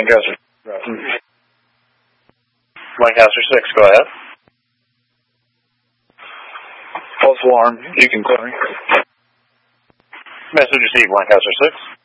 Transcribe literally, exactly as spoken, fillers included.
Lancaster. Right. Lancaster six, go ahead. False alarm. You can clear me. Message received, Lancaster six.